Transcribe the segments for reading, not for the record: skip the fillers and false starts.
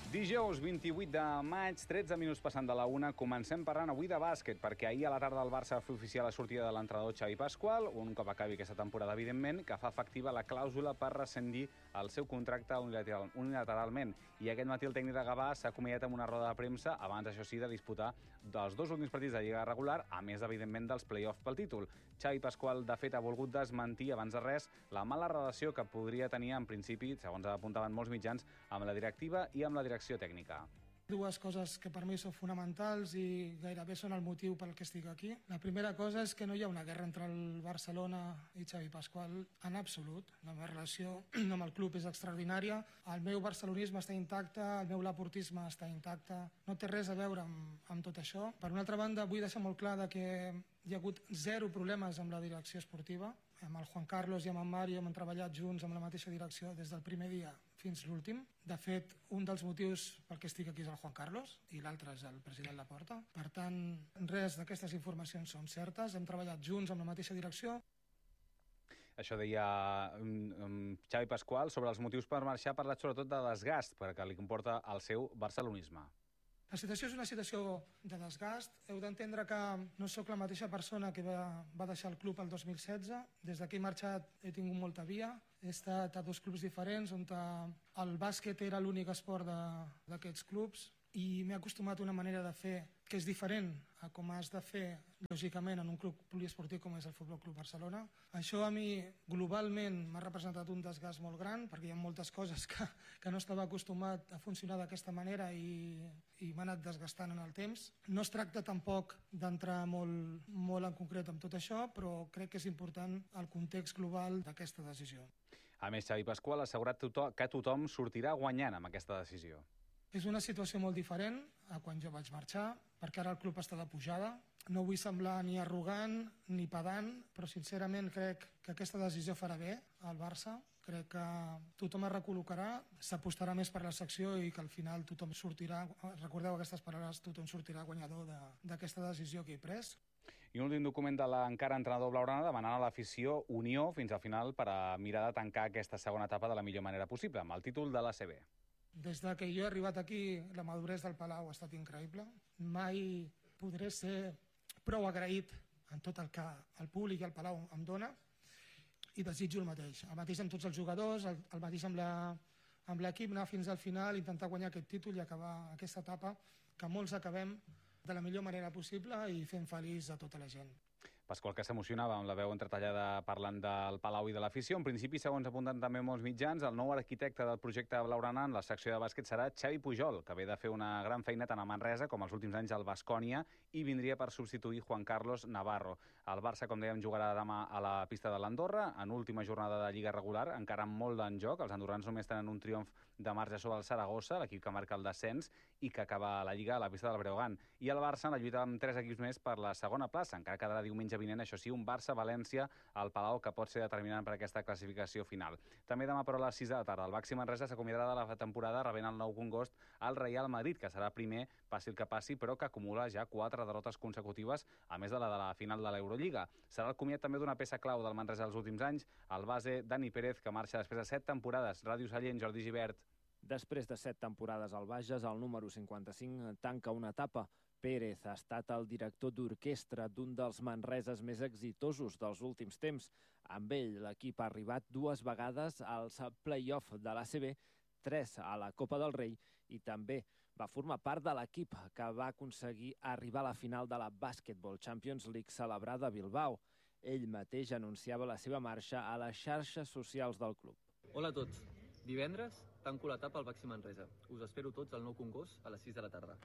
Dijous 28 de maig, 13 minuts passant de la 1, comencem parlant avui de bàsquet, perquè ahir a la tarda el Barça va fer oficial la sortida de l'entrenador Xavi Pascual, un cop acabi aquesta temporada, evidentment, que fa efectiva la clàusula per rescindir el seu contracte unilateralment. I aquest matí el tècnic de Gavà s'ha acomiadat amb una roda de premsa, abans, això sí, de disputar dels dos últims partits de Lliga regular, a més, evidentment, dels play-offs pel títol. Xavi Pascual, de fet, ha volgut desmentir, abans de res, la mala relació que podria tenir, en principi, segons apuntaven molts mitjans, amb la directiva i amb la direcció tècnica. Dues coses que per mi són fonamentals i gairebé són el motiu pel que estic aquí. La primera cosa és que no hi ha una guerra entre el Barcelona i Xavi Pascual en absolut. La meva relació amb el club és extraordinària. El meu barcelonisme està intacte, el meu laportisme està intacte. No té res a veure amb tot això. Per una altra banda, vull deixar molt clar que hi ha hagut zero problemes amb la direcció esportiva. Amb el Juan Carlos i amb en Mario hem treballat junts amb la mateixa direcció des del primer dia fins l'últim. De fet, un dels motius per què estic aquí és el Juan Carlos i l'altre és el president Laporta. Per tant, res d'aquestes informacions són certes. Hem treballat junts amb la mateixa direcció. Això deia Xavi Pascual. Sobre els motius per marxar ha parlat sobretot de desgast, perquè li comporta el seu barcelonisme. La situació és una situació de desgast. Heu d'entendre que no sóc la mateixa persona que va deixar el club el 2016. Des que he marxat he tingut molta via. He estat a dos clubs diferents on el bàsquet era l'únic esport d'aquests clubs i m'he acostumat a una manera de fer que és diferent a com has de fer, lògicament, en un club poliesportiu com és el Futbol Club Barcelona. Això a mi, globalment, m'ha representat un desgast molt gran, perquè hi ha moltes coses que no estava acostumat a funcionar d'aquesta manera i m'ha anat desgastant en el temps. No es tracta tampoc d'entrar molt en concret amb tot això, però crec que és important el context global d'aquesta decisió. A més, Xavi Pascual ha assegurat que tothom sortirà guanyant amb aquesta decisió. És una situació molt diferent a quan jo vaig marxar, perquè ara el club està de pujada. No vull semblar ni arrogant ni pedant, però sincerament crec que aquesta decisió farà bé al Barça. Crec que tothom es recol·locarà, s'apostarà més per la secció i que al final tothom sortirà, recordeu aquestes paraules, tothom sortirà guanyador d'aquesta decisió que he pres. I un últim document de l'encara entrenador blaugrana demanant a l'afició unió fins al final per a mirar de tancar aquesta segona etapa de la millor manera possible, amb el títol de l'ACB. Des que jo he arribat aquí, la maduresa del Palau ha estat increïble. Mai podré ser prou agraït en tot el que el públic i el Palau em dona i desitjo el mateix. El mateix amb tots els jugadors, el mateix amb l'equip, anar fins al final, intentar guanyar aquest títol i acabar aquesta etapa, que molts acabem de la millor manera possible i fent feliç a tota la gent. Pascual, que s'emocionava amb la veu entretallada parlant del Palau i de l'afició. En principi, segons apunten també molts mitjans, el nou arquitecte del projecte blaugrana en la secció de bàsquet serà Xavi Pujol, que ve de fer una gran feina tant a Manresa com els últims anys al Baskonia i vindria per substituir Juan Carlos Navarro. El Barça, com dèiem, jugarà demà a la pista de l'Andorra, en última jornada de Lliga regular, encara amb molt en joc. Els andorrans només tenen un triomf de marge sobre el Saragossa, l'equip que marca el descens i que acaba la Lliga a la pista del Breogán. I el Barça, la lluita amb 3 equips més per la segona plaça, encara quedarà diumenge vinent, això sí, un Barça-València al Palau que pot ser determinant per aquesta classificació final. També demà, però, a les 6 de la tarda, el Baxi Manresa s'acomiadarà de la temporada rebent el nou congost al Real Madrid, que serà primer, passi el que passi, però que acumula ja 4 derrotes consecutives, a més de la final de l'Eurolliga. Serà el comiat també d'una peça clau del Manresa dels últims anys, el base Dani Pérez, que marxa després de 7 temporades. Ràdio Sallent, Jordi Gibert. Després de 7 temporades al Bages, el número 55 tanca una etapa. Pérez ha estat el director d'orquestra d'un dels Manreses més exitosos dels últims temps. Amb ell, l'equip ha arribat 2 vegades als play-off de l'ACB, 3 a la Copa del Rei i també va formar part de l'equip que va aconseguir arribar a la final de la Basketball Champions League celebrada a Bilbao. Ell mateix anunciava la seva marxa a les xarxes socials del club. Hola a tots. Divendres tanco l'etapa al Baxi Manresa. Us espero tots al nou congost a les 6 de la tarda.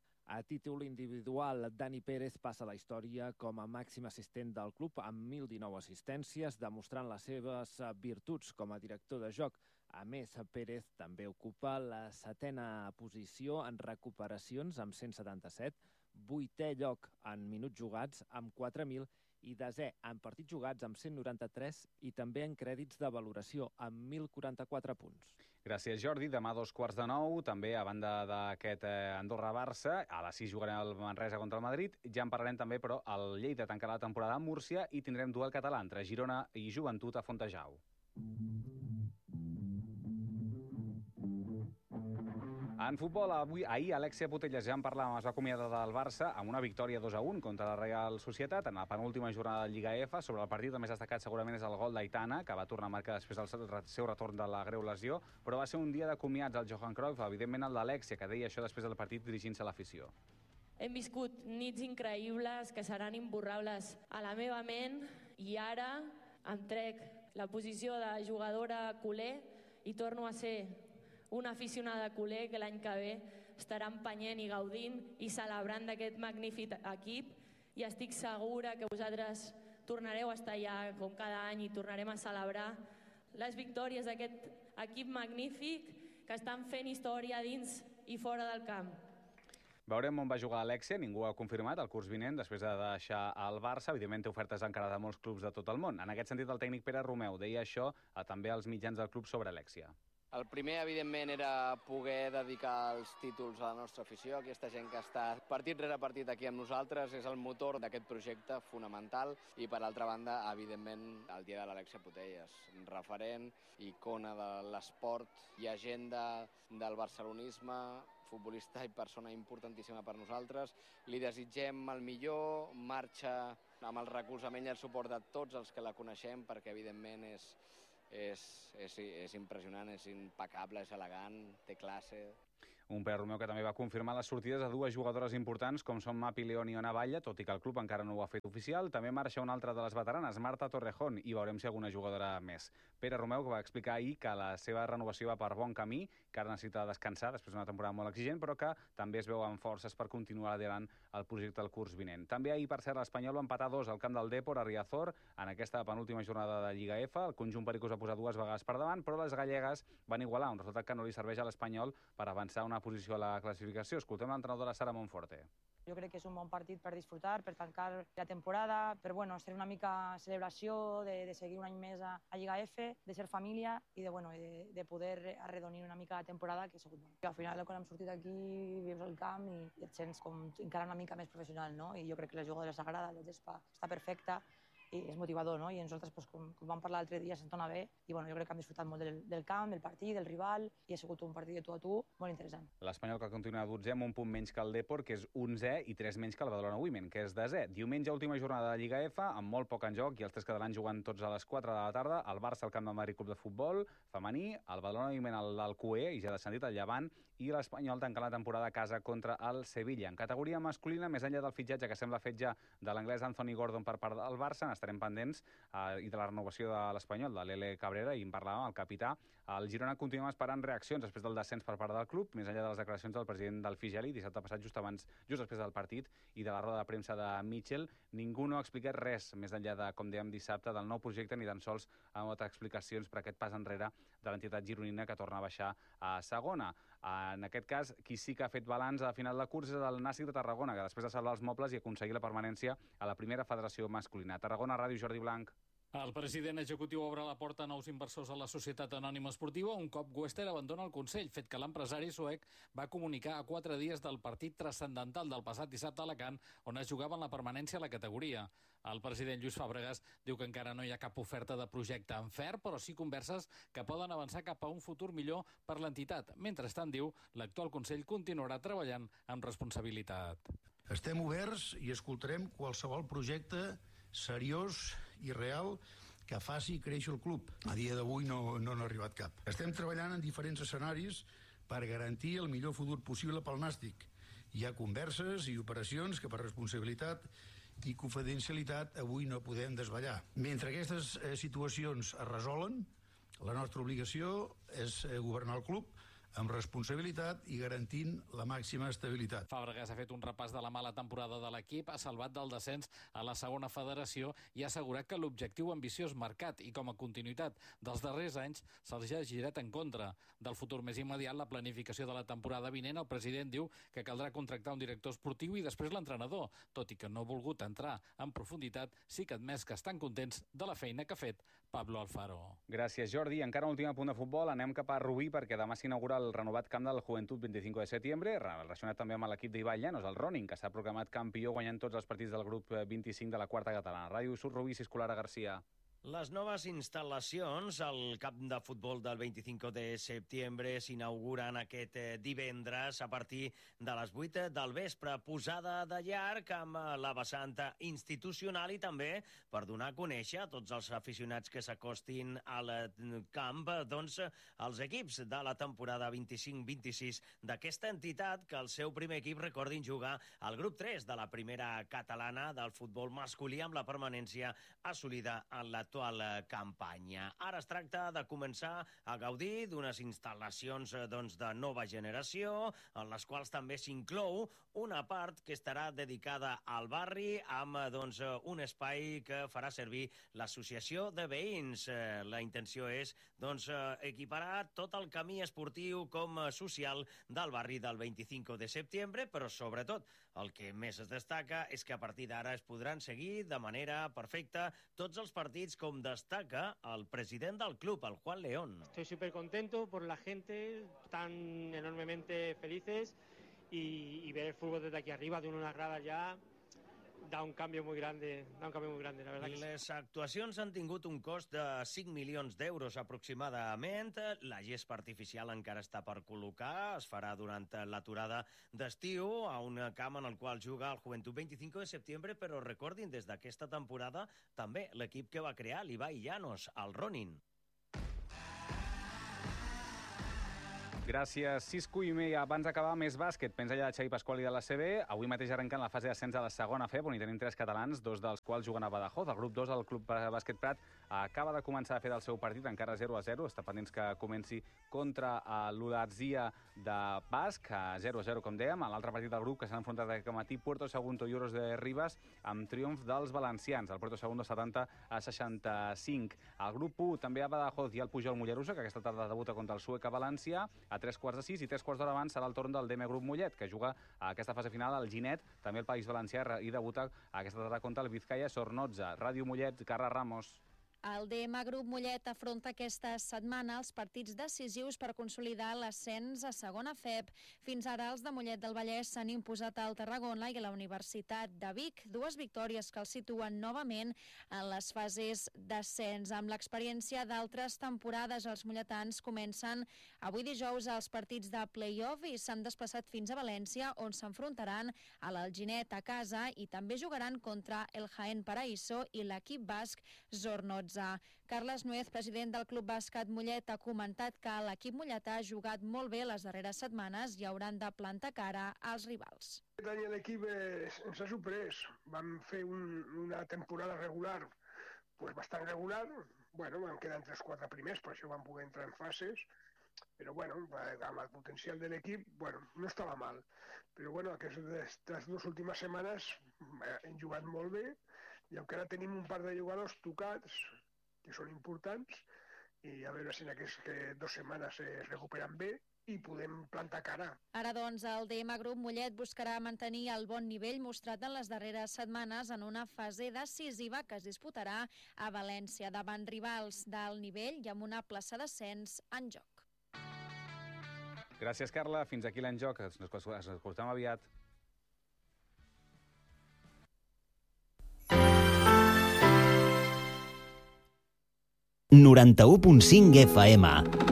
A títol individual, Dani Pérez passa a la història com a màxim assistent del club amb 1.019 assistències, demostrant les seves virtuts com a director de joc. A més, Pérez també ocupa la 7a posició en recuperacions amb 177, 8è lloc en minuts jugats amb 4.000 i 10è en partits jugats amb 193 i també en crèdits de valoració amb 1.044 punts. Gràcies, Jordi. Demà a 8:45, també a banda d'aquest Andorra-Barça, a les 6 jugarem el Manresa contra el Madrid. Ja en parlarem també, però el Lleida tancarà la temporada a Múrcia i tindrem duel català entre Girona i Joventut a Fontejau. En futbol, ahir Alexia Putellas, ja en parlàvem, es va acomiadar del Barça amb una victòria 2-1 contra la Real Societat en la penúltima jornada de Lliga F. Sobre el partit, el més destacat segurament és el gol d'Aitana, que va tornar a marcar després del seu retorn de la greu lesió, però va ser un dia de comiats al Johan Cruyff, evidentment el d'Alexia, que deia això després del partit dirigint-se a l'afició. Hem viscut nits increïbles que seran imborrables a la meva ment i ara em trec la posició de jugadora culer i torno a ser una aficionada culer que l'any que ve estarà empenyent i gaudint i celebrant d'aquest magnífic equip i estic segura que vosaltres tornareu a estar allà com cada any i tornarem a celebrar les victòries d'aquest equip magnífic que estan fent història dins i fora del camp. Veurem on va jugar Alexia, ningú ha confirmat el curs vinent després de deixar el Barça. Evidentment té ofertes encara de molts clubs de tot el món. En aquest sentit, el tècnic Pere Romeu deia això també als mitjans del club sobre Alexia. El primer, evidentment, era poder dedicar els títols a la nostra afició. Aquesta gent que està partit rere partit aquí amb nosaltres és el motor d'aquest projecte fonamental. I, per altra banda, evidentment, el dia de l'Alexia Putellas, referent, icona de l'esport i agenda del barcelonisme, futbolista i persona importantíssima per nosaltres. Li desitgem el millor, marxa amb el recolzament i el suport de tots els que la coneixem, perquè, evidentment, és impressionant, és impecable, és elegant, té classe. Un Pere Romeu que també va confirmar les sortides de dues jugadores importants com són Mapi León i Ona Batlle, tot i que el club encara no ho ha fet oficial. També marxa una altra de les veteranes, Marta Torrejón, i veurem si alguna jugadora més. Pere Romeu, que va explicar ahir que la seva renovació va per bon camí, que ara necessita descansar després d'una temporada molt exigent, però que també es veu amb forces per continuar liderant el projecte del curs vinent. També ahir, per cert, l'Espanyol va empatar 2 al camp del Depor a Riazor en aquesta penúltima jornada de Lliga F. El conjunt pericós va posar 2 vegades per davant, però les gallegues van igualar, un resultat que no li serveix a l'Espanyol per avançar una posició a la classificació. Escoltem l'entrenadora Sara Monforte. Jo crec que és un bon partit per disfrutar, per tancar la temporada, per ser una mica celebració de seguir un any més a Lliga F, de ser família i de poder arredonir una mica la temporada que ha sigut bona. Al final, quan hem sortit aquí, vius el camp i et sents com encara una mica més professional, no? I jo crec que la jugadora s'agrada, la gespa està perfecta i és motivador, no? I nosaltres, com vam parlar l'altre dia, se'ns dona bé i jo crec que hem disfrutat molt del camp, del partit, del rival i ha sigut un partit de tu a tu molt interessant. L'Espanyol que continua 12è amb un punt menys que el Depor, que és 11è, i 3 menys que el Badalona Women, que és 10è. Diumenge, última jornada de Lliga F, amb molt poc en joc i els 3 catalans jugant tots a les 4 de la tarda. El Barça al camp del Madrid Club de Futbol femení, el Badalona Women al Alcover, i ja descendit el Llevant, i l'Espanyol tancant la temporada a casa contra el Sevilla. En categoria masculina, més enllà del fitxatge que sembla fet ja de l'anglès Anthony Gordon per part del Barça, n'estarem pendents i de la renovació de l'Espanyol, de l'Ele Cabrera, i en parlàvem, el capità. El Girona continua esperant reaccions després del descens per part del club, més enllà de les declaracions del president del Figeli, dissabte passat just després del partit, i de la roda de premsa de Mitchell. Ningú no ha explicat res, més enllà de, com dèiem dissabte, del nou projecte, ni tan sols ha donat explicacions per aquest pas enrere de l'entitat gironina que torna a baixar a segona. En aquest cas, qui sí que ha fet balanç a final de curs és el Nàstic de Tarragona, que després de salvar els mobles i aconseguir la permanència a la primera federació masculina. Tarragona Ràdio, Jordi Blanc. El president executiu obre la porta a nous inversors a la Societat Anònima Esportiva un cop Wester abandona el Consell, fet que l'empresari suec va comunicar a 4 dies del partit transcendental del passat dissabte a Alacant, on es jugava en la permanència a la categoria. El president Lluís Fàbregas diu que encara no hi ha cap oferta de projecte en ferm, però sí converses que poden avançar cap a un futur millor per l'entitat. Mentrestant, diu, l'actual Consell continuarà treballant amb responsabilitat. Estem oberts i escoltarem qualsevol projecte seriós i real que faci créixer el club. A dia d'avui no n'ha arribat cap. Estem treballant en diferents escenaris per garantir el millor futur possible pel Nàstic. Hi ha converses i operacions que per responsabilitat i confidencialitat avui no podem desvetllar. Mentre aquestes situacions es resolen, la nostra obligació és governar el club amb responsabilitat i garantint la màxima estabilitat. Fàbregas ha fet un repàs de la mala temporada de l'equip, ha salvat del descens a la segona federació i ha assegurat que l'objectiu ambiciós marcat i com a continuïtat dels darrers anys se'ls ha girat en contra. Del futur més immediat, la planificació de la temporada vinent, el president diu que caldrà contractar un director esportiu i després l'entrenador. Tot i que no ha volgut entrar en profunditat, sí que ha admès que estan contents de la feina que ha fet Pablo Alfaro. Gràcies, Jordi. Encara un últim punt de futbol. Anem cap a Rubí perquè demà s'inaugura el renovat camp del Juventud 25 de setembre, relacionat també amb l'equip d'Ibai Llanos, el Ronin, que s'ha proclamat campió guanyant tots els partits del grup 25 de la quarta catalana. Ràdio Sud Rubí, Ciscolara Garcia. Les noves instal·lacions al camp de futbol del 25 de setembre s'inauguren aquest divendres a partir de les 8 del vespre, posada de llarg amb la vessant institucional i també per donar a conèixer a tots els aficionats que s'acostin al camp els equips de la temporada 25-26 d'aquesta entitat, que el seu primer equip, recordin, jugar al grup 3 de la primera catalana del futbol masculí amb la permanència assolida en l'actual campanya. Ara es tracta de començar a gaudir d'unes instal·lacions de nova generació, en les quals també s'inclou una part que estarà dedicada al barri amb un espai que farà servir l'associació de veïns. La intenció és equiparar tot el camí esportiu com social del barri del 25 de setembre, però sobretot el que més es destaca és que a partir d'ara es podran seguir de manera perfecta tots els partits, com destaca el president del club, el Juan León. Estoy súper contento por la gente, están enormemente felices y ver el fútbol desde aquí arriba, de una grada ya, da un cambio muy grande, la verdad que sí. Les actuacions han tingut un cost de 5 milions d'euros aproximadament. La gespa artificial encara està per col·locar, es farà durant l'aturada d'estiu a un camp en el qual juga el Joventut 25 de setembre, però recordin, des d'aquesta temporada també l'equip que va crear l'Ibai Llanos, el Ronin. Gràcies, Cisco i Meia. Abans d'acabar, més bàsquet. Pensa ja de Xavi Pasqual i de la CB. Avui mateix arrenquen la fase d'ascens a la segona FEB, on hi tenim 3 catalans, 2 dels quals juguen a Badajoz. El grup 2, el Club Bàsquet Prat, acaba de començar a fer del seu partit, encara 0-0. Està pendents que comenci contra l'Udatzia de Basc, 0-0, com dèiem. A l'altre partit del grup, que s'han enfrontat aquest matí, Puerto Segundo i Oros de Ribas, amb triomf dels valencians. El Puerto Segundo 70-65. El grup 1, també a Badajoz, i el Pujol Mollerussa, que aquesta tarda debuta contra el Sueca València, a 3:45, i 3/4 abans serà el torn del DM Grup Mollet, que juga a aquesta fase final al Ginet, també el País Valencià, i debuta aquesta tarda contra el Vizcaya Sornoza. Ràdio Mollet, Carles Ramos. El DM Grup Mollet afronta aquesta setmana els partits decisius per consolidar l'ascens a segona FEB. Fins ara els de Mollet del Vallès s'han imposat al Tarragona i a la Universitat de Vic, 2 victòries que els situen novament en les fases d'ascens. Amb l'experiència d'altres temporades, els molletans comencen avui dijous els partits de play-off i s'han desplaçat fins a València, on s'enfrontaran a l'Alginet a casa i també jugaran contra el Jaén Paraíso i l'equip basc Zornoza. Carles Nuez, president del Club Bàsquet Mollet, ha comentat que l'equip molletà ha jugat molt bé les darreres setmanes i hauran de plantar cara als rivals. Aquest any l'equip ens ha sorprès. Vam fer una temporada regular, bastant regular. Vam quedar entre els 4 primers, per això vam poder entrar en fases. Però amb el potencial de l'equip, no estava mal. Però aquestes 2 últimes setmanes hem jugat molt bé, i encara tenim un par de jugadors tocats, que són importants, i a veure si en aquestes 2 setmanes es recuperen bé i podem plantar cara. Ara, doncs, el DM Grup Mollet buscarà mantenir el bon nivell mostrat en les darreres setmanes en una fase decisiva que es disputarà a València, davant rivals d'alt nivell i amb una plaça d'ascens en joc. Gràcies, Carla. Fins aquí l'en joc. Ens escoltem aviat. ...91.5 FM.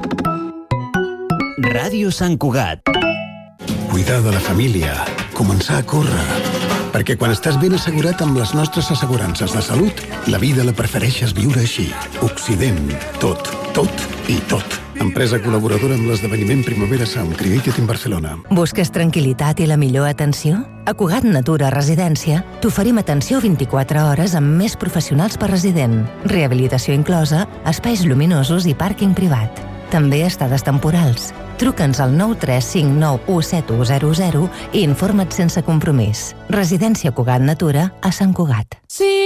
Ràdio Sant Cugat. Cuidar de la família, començar a córrer. Perquè quan estàs ben assegurat amb les nostres assegurances de salut, la vida la prefereixes viure així. Occident, tot i tot. Empresa col·laboradora amb l'esdeveniment Primavera Sound Created in Barcelona. Busques tranquil·litat i la millor atenció? A Cugat Natura Residència t'oferim atenció 24 hores amb més professionals per resident, rehabilitació inclosa, espais lluminosos i pàrquing privat. També estades temporals. Truca'ns al 935917100 i informa't sense compromís. Residència Cugat Natura a Sant Cugat. Sí.